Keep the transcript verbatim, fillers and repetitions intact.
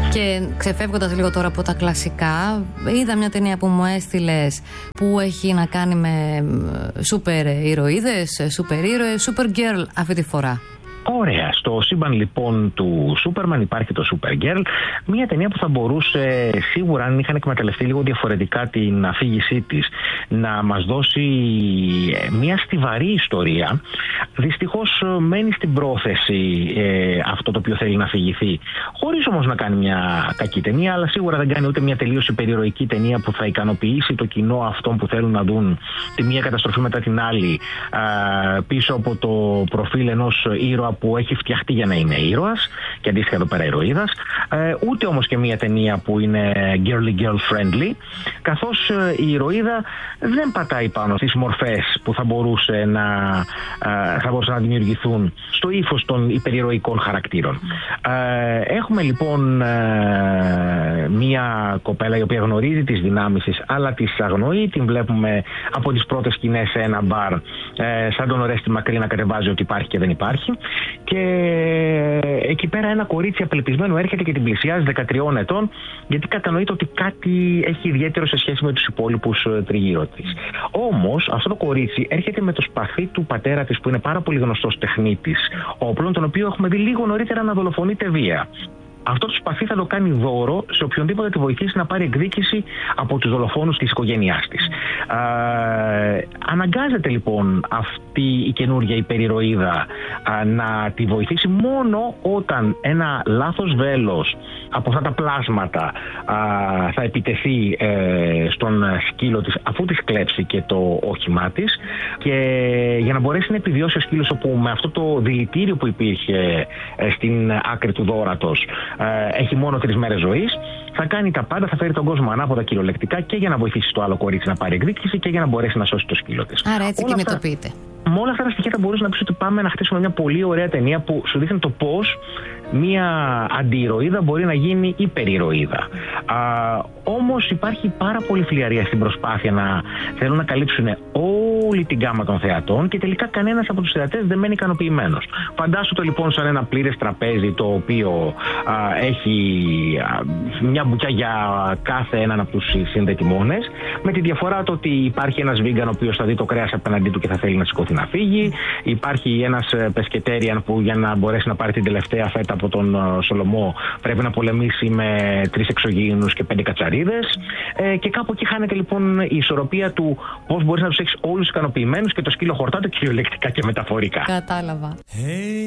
Και ξεφεύγοντας λίγο τώρα από τα κλασικά, είδα μια ταινία που μου έστειλες που έχει να κάνει με σούπερ ηρωίδες, σούπερ ήρωες, σούπερ girl αυτή τη φορά. Ωραία. Στο σύμπαν λοιπόν του Σούπερμαν υπάρχει το Supergirl, μια ταινία που θα μπορούσε σίγουρα, αν είχαν εκμεταλλευτεί λίγο διαφορετικά την αφήγησή της, να μας δώσει μια στιβαρή ιστορία. Δυστυχώς μένει στην πρόθεση ε, αυτό το οποίο θέλει να αφηγηθεί, χωρίς όμως να κάνει μια κακή ταινία, αλλά σίγουρα δεν κάνει ούτε μια τελείως υπερηρωική ταινία που θα ικανοποιήσει το κοινό αυτών που θέλουν να δουν τη μία καταστροφή μετά την άλλη ε, πίσω από το προφίλ ενός ήρωα που έχει φτιαχτεί για να είναι ήρωας και αντίστοιχα εδώ πέρα ηρωίδας, ε, ούτε όμως και μια ταινία που είναι girly girl friendly, καθώς ε, η ηρωίδα δεν πατάει πάνω στις μορφές που θα μπορούσε να, ε, θα μπορούσαν να δημιουργηθούν στο ύφος των υπερηρωικών χαρακτήρων. Ε, έχουμε λοιπόν ε, μια κοπέλα η οποία γνωρίζει τις δυνάμεις της, αλλά τις αγνοεί. Την βλέπουμε από τις πρώτες σκηνές σε ένα μπαρ, ε, σαν τον Ορέστη Μακρύ να κατεβάζει ότι υπάρχει και δεν υπάρχει. Και εκεί πέρα ένα κορίτσι απελπισμένο έρχεται και την πλησιάζει δεκατριών ετών, γιατί κατανοείται ότι κάτι έχει ιδιαίτερο σε σχέση με τους υπόλοιπους τριγύρω της. Όμως αυτό το κορίτσι έρχεται με το σπαθί του πατέρα της, που είναι πάρα πολύ γνωστός τεχνίτης όπλων, τον οποίο έχουμε δει λίγο νωρίτερα να δολοφονείται βία. Αυτό το σπαθί θα το κάνει δώρο σε οποιονδήποτε τη βοηθήσει να πάρει εκδίκηση από τους δολοφόνους της οικογένειάς της. Ε, αναγκάζεται λοιπόν αυτή η καινούργια υπερηρωίδα ε, να τη βοηθήσει μόνο όταν ένα λάθος βέλος από αυτά τα πλάσματα ε, θα επιτεθεί ε, στον σκύλο της, αφού της κλέψει και το όχημά της, και για να μπορέσει να επιβιώσει ο σκύλος, όπου με αυτό το δηλητήριο που υπήρχε ε, στην άκρη του δώρατος έχει μόνο τρεις μέρες ζωής, θα κάνει τα πάντα, θα φέρει τον κόσμο ανάποδα κυριολεκτικά, και για να βοηθήσει το άλλο κορίτσι να πάρει εκδίκηση και για να μπορέσει να σώσει το σκύλο της. Άρα έτσι κινητοποιείται. Με όλα αυτά τα στοιχεία θα μπορούσε να πει ότι πάμε να χτίσουμε μια πολύ ωραία ταινία που σου δείχνει το πώς μια αντιηρωίδα μπορεί να γίνει υπερηρωίδα. Όμως υπάρχει πάρα πολύ φλιαρία στην προσπάθεια να θέλουν να καλύψουν όλη την γκάμα των θεατών, και τελικά κανένας από τους θεατές δεν μένει ικανοποιημένος. Φαντάσου το λοιπόν σαν ένα πλήρες τραπέζι, το οποίο α, έχει α, μια μπουκιά για κάθε έναν από τους συνδετημόνες, με τη διαφορά το ότι υπάρχει ένας βίγκαν ο οποίος θα δει το κρέας απέναντί του και θα θέλει να σηκωθεί να φύγει. Υπάρχει ένας πεσκετέριαν που για να μπορέσει να πάρει την τελευταία φέτα από τον Σολομό πρέπει να πολεμήσει με τρεις εξωγήινους και πέντε κατσαρίδες. Ε, και κάπου εκεί χάνεται λοιπόν η ισορροπία του πώς μπορείς να τους έχεις όλους ικανοποιημένους και το σκύλο χορτάται κυριολεκτικά και μεταφορικά. Κατάλαβα. Hey.